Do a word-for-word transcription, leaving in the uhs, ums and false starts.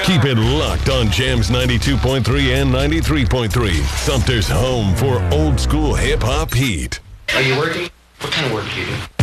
Keep it locked on Jams ninety-two point three and ninety-three point three. Sumter's home for old school hip hop heat. Are you working? What kind of work do you do?